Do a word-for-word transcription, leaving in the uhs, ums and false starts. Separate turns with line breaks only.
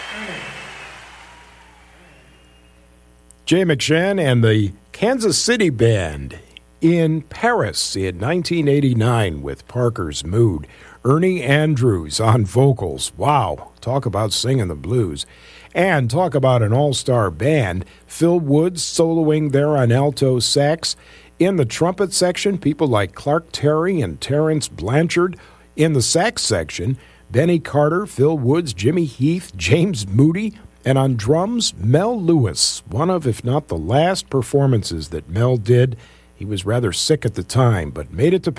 Jay McShann and the Kansas City Band in Paris in nineteen eighty-nine with Parker's Mood. Ernie Andrews on vocals. Wow, talk about singing the blues. And talk about an all-star band. Phil Woods soloing there on alto sax. In the trumpet section, people like Clark Terry and Terrence Blanchard. In the sax section, Benny Carter, Phil Woods, Jimmy Heath, James Moody. And on drums, Mel Lewis, one of, if not the last performances that Mel did. He was rather sick at the time, but made it to